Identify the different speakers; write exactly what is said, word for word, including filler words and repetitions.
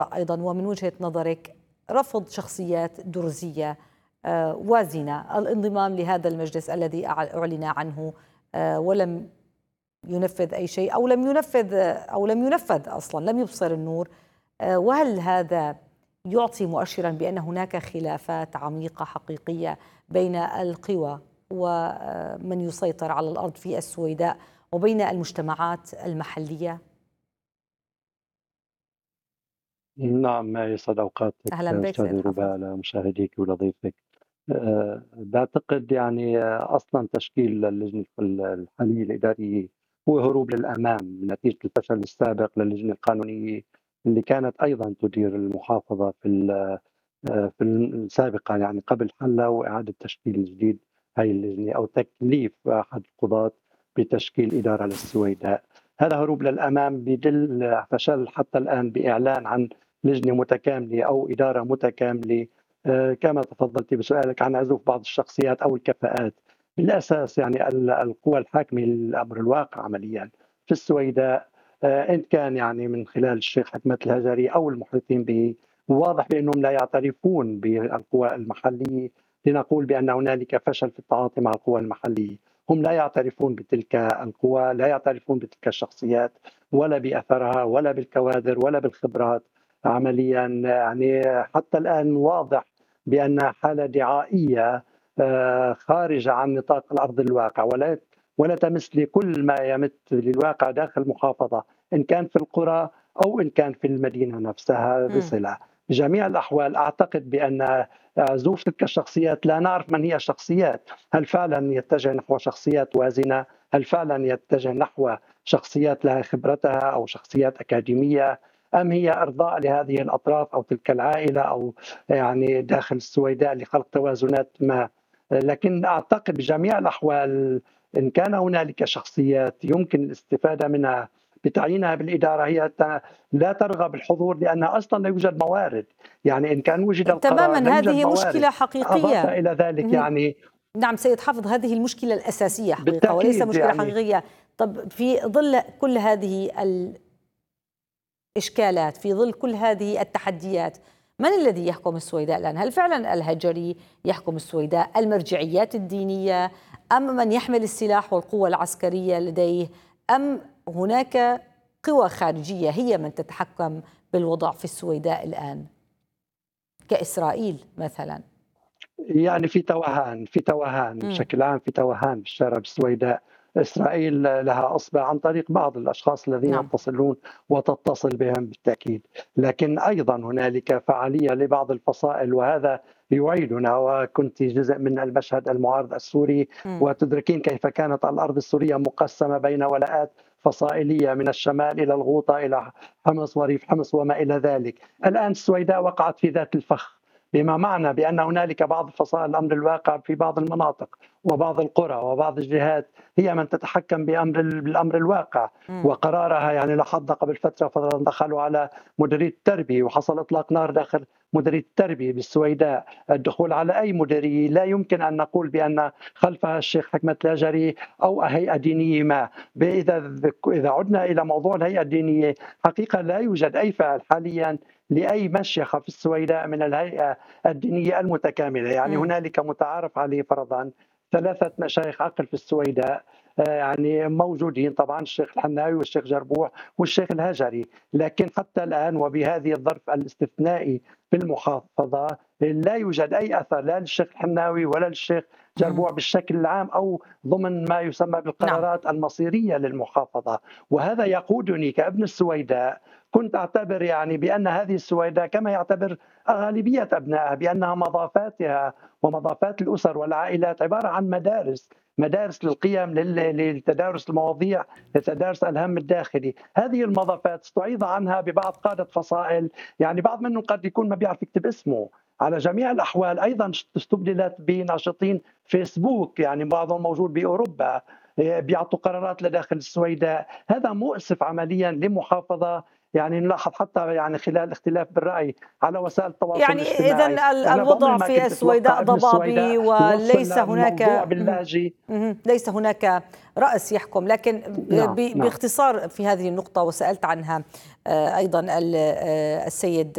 Speaker 1: أيضا ومن وجهة نظرك رفض شخصيات درزية وازنة الانضمام لهذا المجلس الذي أعلن عنه ولم ينفذ أي شيء أو لم ينفذ أو لم ينفذ أصلا، لم يبصر النور؟ وهل هذا يعطي مؤشرا بأن هناك خلافات عميقة حقيقية بين القوى ومن يسيطر على الأرض في السويداء وبين المجتمعات المحلية؟
Speaker 2: نعم، يسعد أوقاتك
Speaker 1: أهلا بك سيد
Speaker 2: أستاذ
Speaker 1: حافظ.
Speaker 2: رباء، لمشاهديك ولضيفك. أه بعتقد يعني أصلا تشكيل اللجنة الحالية الإدارية هو هروب للأمام نتيجة الفشل السابق للجنة القانونية اللي كانت أيضا تدير المحافظة في في السابقة، يعني قبل حلها وإعادة تشكيل جديد هاي اللجنة أو تكليف أحد القضاة بتشكيل إدارة للسويداء. هذا هروب للأمام بدل فشل حتى الآن بإعلان عن لجنة متكاملة أو إدارة متكاملة. كما تفضلت بسؤالك عن عزوف بعض الشخصيات أو الكفاءات، بالأساس يعني القوى الحاكمة للأمر الواقع عمليا في السويداء إن كان يعني من خلال الشيخ حكمة الهجري أو المحيطين به، واضح بأنهم لا يعترفون بالقوى المحلية. لنقول بأن هنالك فشل في التعاطي مع القوى المحلية، هم لا يعترفون بتلك القوى، لا يعترفون بتلك الشخصيات ولا بأثرها ولا بالكوادر ولا بالخبرات عمليا. يعني حتى الآن واضح بأن حالة دعائية خارجة عن نطاق الأرض الواقع، ولا ولا تمس لكل ما يمت للواقع داخل المحافظة، إن كان في القرى أو إن كان في المدينة نفسها بصلة. بجميع الأحوال أعتقد بأن عزوف تلك الشخصيات لا نعرف من هي الشخصيات، هل فعلا يتجه نحو شخصيات وازنة؟ هل فعلا يتجه نحو شخصيات لها خبرتها أو شخصيات أكاديمية؟ أم هي إرضاء لهذه الأطراف أو تلك العائلة أو يعني داخل السويداء لخلق توازنات ما؟ لكن أعتقد بجميع الأحوال إن كان هنالك شخصيات يمكن الاستفادة منها بتعيينها بالإدارة، هي لا ترغب الحضور لأنها أصلا لا يوجد موارد. يعني إن كان وجد القرار
Speaker 1: تماما،
Speaker 2: لا يوجد
Speaker 1: هذه
Speaker 2: موارد.
Speaker 1: مشكلة حقيقية.
Speaker 2: أضاف إلى ذلك يعني
Speaker 1: نعم سيد حافظ، هذه المشكلة الأساسية حقيقة وليس
Speaker 2: بالتأكيد
Speaker 1: مشكلة
Speaker 2: يعني
Speaker 1: حقيقية. طب في ظل كل هذه الإشكالات، في ظل كل هذه التحديات، من الذي يحكم السويداء الآن؟ هل فعلا الهجري يحكم السويداء، المرجعيات الدينية، أم من يحمل السلاح والقوة العسكرية لديه، أم هناك قوى خارجية هي من تتحكم بالوضع في السويداء الآن كإسرائيل مثلا؟
Speaker 2: يعني في توهان في توهان بشكل عام، في توهان في الشارع بالسويداء. إسرائيل لها أصبع عن طريق بعض الأشخاص الذين
Speaker 1: نعم.
Speaker 2: يتصلون وتتصل بهم بالتأكيد، لكن أيضا هنالك فعالية لبعض الفصائل، وهذا يعيدنا، وكنت جزء من المشهد المعارض السوري
Speaker 1: م.
Speaker 2: وتدركين كيف كانت الأرض السورية مقسمة بين ولاءات فصائلية من الشمال إلى الغوطة إلى حمص وريف حمص وما إلى ذلك. الآن السويداء وقعت في ذات الفخ، بما معنى بأن هنالك بعض فصائل الأمر الواقع في بعض المناطق وبعض القرى وبعض الجهات هي من تتحكم بأمر بالأمر الواقع
Speaker 1: م.
Speaker 2: وقرارها. يعني لاحظنا قبل فترة فترة دخلوا على مديرية التربية وحصل إطلاق نار داخل مديرية التربية بالسويداء. الدخول على أي مديرية لا يمكن أن نقول بأن خلفها الشيخ حكمة الهجري أو هيئة دينية ما. إذا إذا عدنا إلى موضوع الهيئة الدينية، حقيقة لا يوجد أي فعل حاليا لأي مشيخة في السويداء من الهيئة الدينية المتكاملة. يعني م. هنالك متعارف عليه فرضا ثلاثة مشايخ عقل في السويداء يعني موجودين، طبعا الشيخ الحناوي والشيخ جربوع والشيخ الهجري، لكن حتى الآن وبهذه الظرف الاستثنائي في المحافظة لا يوجد أي أثر لا للشيخ الحناوي ولا للشيخ جربوع بالشكل العام أو ضمن ما يسمى بالقرارات نعم. المصيرية للمحافظة. وهذا يقودني كابن السويداء، كنت أعتبر يعني بأن هذه السويداء كما يعتبر غالبية أبنائها بأنها مضافاتها ومضافات الأسر والعائلات عبارة عن مدارس مدارس للقيم، لتدارس المواضيع، لتدارس الهم الداخلي. هذه المضافات استعيض عنها ببعض قادة فصائل، يعني بعض منهم قد يكون ما بيعرف يكتب اسمه. على جميع الأحوال أيضا استبدلت بناشطين فيسبوك، يعني بعضهم موجود بأوروبا بيعطوا قرارات لداخل السويداء. هذا مؤسف عمليا لمحافظة. يعني نلاحظ حتى يعني خلال اختلاف بالرأي على وسائل التواصل
Speaker 1: يعني
Speaker 2: الاجتماعي،
Speaker 1: إذا الوضع في السويداء ضبابي وليس هناك ليس هناك رأس يحكم. لكن نعم. باختصار في هذه النقطة، وسألت عنها أيضا السيد